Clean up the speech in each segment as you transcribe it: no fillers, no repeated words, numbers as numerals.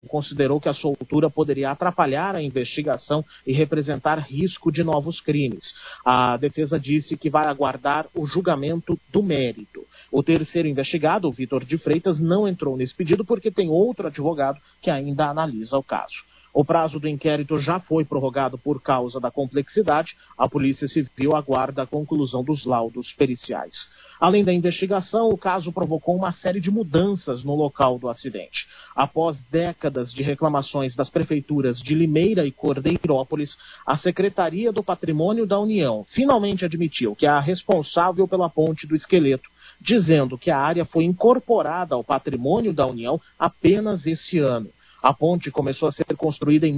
considerou que a soltura poderia atrapalhar a investigação e representar risco de novos crimes. A defesa disse que vai aguardar o julgamento do mérito. O terceiro investigado, o Vitor de Freitas, não entrou nesse pedido porque tem outro advogado que ainda analisa o caso. O prazo do inquérito já foi prorrogado por causa da complexidade. A Polícia Civil aguarda a conclusão dos laudos periciais. Além da investigação, o caso provocou uma série de mudanças no local do acidente. Após décadas de reclamações das prefeituras de Limeira e Cordeirópolis, a Secretaria do Patrimônio da União finalmente admitiu que é a responsável pela Ponte do Esqueleto, dizendo que a área foi incorporada ao patrimônio da União apenas esse ano. A ponte começou a ser construída em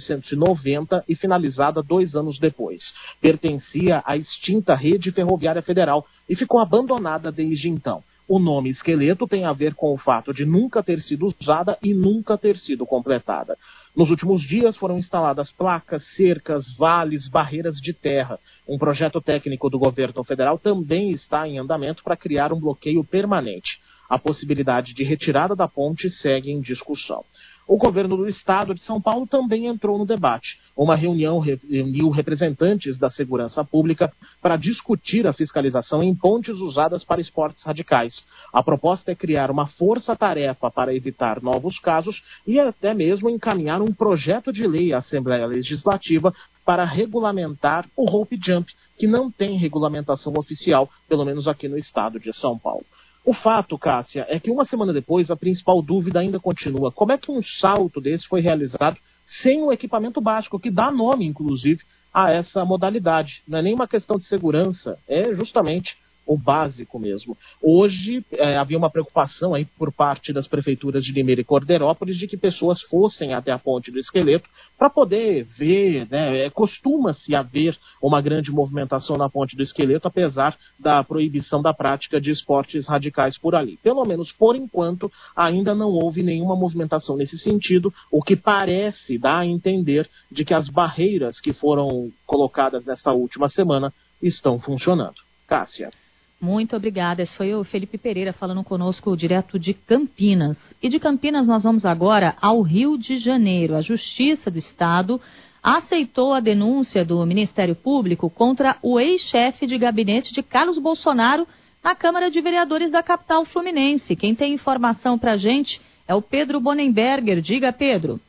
1990 e finalizada 2 anos depois. Pertencia à extinta Rede Ferroviária Federal e ficou abandonada desde então. O nome esqueleto tem a ver com o fato de nunca ter sido usada e nunca ter sido completada. Nos últimos dias foram instaladas placas, cercas, vales, barreiras de terra. Um projeto técnico do governo federal também está em andamento para criar um bloqueio permanente. A possibilidade de retirada da ponte segue em discussão. O governo do estado de São Paulo também entrou no debate. Uma reunião reuniu representantes da segurança pública para discutir a fiscalização em pontes usadas para esportes radicais. A proposta é criar uma força-tarefa para evitar novos casos e até mesmo encaminhar um projeto de lei à Assembleia Legislativa para regulamentar o rope jump, que não tem regulamentação oficial, pelo menos aqui no estado de São Paulo. O fato, Cássia, é que uma semana depois a principal dúvida ainda continua. Como é que um salto desse foi realizado sem o equipamento básico, que dá nome, inclusive, a essa modalidade? Não é nem uma questão de segurança, é justamente o básico mesmo. Hoje havia uma preocupação aí por parte das prefeituras de Limeira e Cordeirópolis de que pessoas fossem até a Ponte do Esqueleto para poder ver, né? Costuma-se haver uma grande movimentação na Ponte do Esqueleto, apesar da proibição da prática de esportes radicais por ali. Pelo menos por enquanto, ainda não houve nenhuma movimentação nesse sentido, o que parece dar a entender de que as barreiras que foram colocadas nesta última semana estão funcionando. Cássia. Muito obrigada. Esse foi o Felipe Pereira falando conosco direto de Campinas. E de Campinas nós vamos agora ao Rio de Janeiro. A Justiça do Estado aceitou a denúncia do Ministério Público contra o ex-chefe de gabinete de Carlos Bolsonaro na Câmara de Vereadores da capital fluminense. Quem tem informação pra gente é o Pedro Bonenberger. Diga, Pedro.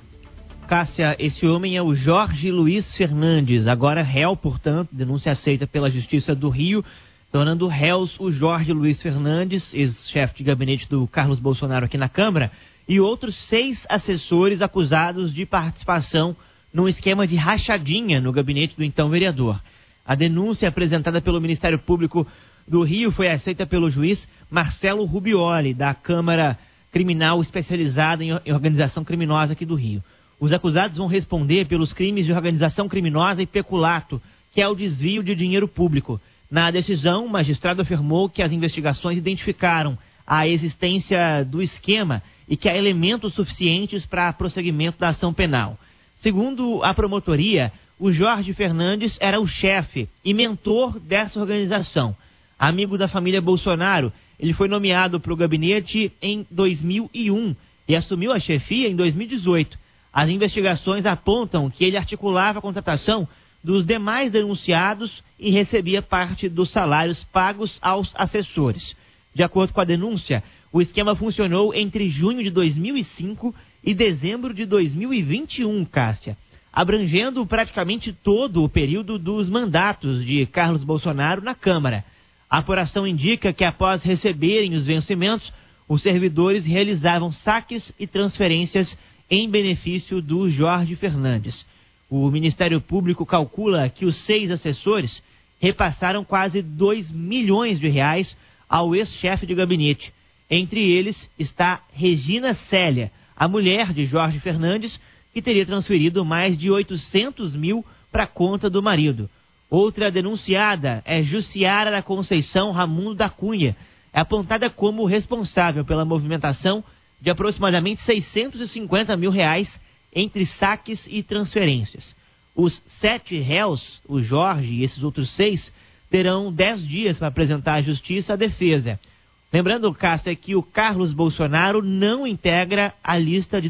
Cássia, esse homem é o Jorge Luiz Fernandes, agora réu, portanto, denúncia aceita pela Justiça do Rio, tornando réus o Jorge Luiz Fernandes, ex-chefe de gabinete do Carlos Bolsonaro aqui na Câmara, e outros 6 assessores acusados de participação num esquema de rachadinha no gabinete do então vereador. A denúncia apresentada pelo Ministério Público do Rio foi aceita pelo juiz Marcelo Rubioli, da Câmara Criminal especializada em organização criminosa aqui do Rio. Os acusados vão responder pelos crimes de organização criminosa e peculato, que é o desvio de dinheiro público. Na decisão, o magistrado afirmou que as investigações identificaram a existência do esquema e que há elementos suficientes para prosseguimento da ação penal. Segundo a promotoria, o Jorge Fernandes era o chefe e mentor dessa organização. Amigo da família Bolsonaro, ele foi nomeado para o gabinete em 2001 e assumiu a chefia em 2018. As investigações apontam que ele articulava a contratação dos demais denunciados e recebia parte dos salários pagos aos assessores. De acordo com a denúncia, o esquema funcionou entre junho de 2005 e dezembro de 2021, Cássia, abrangendo praticamente todo o período dos mandatos de Carlos Bolsonaro na Câmara. A apuração indica que após receberem os vencimentos, os servidores realizavam saques e transferências em benefício do Jorge Fernandes. O Ministério Público calcula que os 6 assessores repassaram quase 2 milhões de reais ao ex-chefe de gabinete. Entre eles está Regina Célia, a mulher de Jorge Fernandes, que teria transferido mais de 800 mil para a conta do marido. Outra denunciada é Jussiara da Conceição Ramundo da Cunha. É apontada como responsável pela movimentação de aproximadamente 650 mil reais entre saques e transferências. Os 7 réus, o Jorge e esses outros 6, terão 10 dias para apresentar à Justiça a defesa. Lembrando, Cássia, que o Carlos Bolsonaro não integra a lista de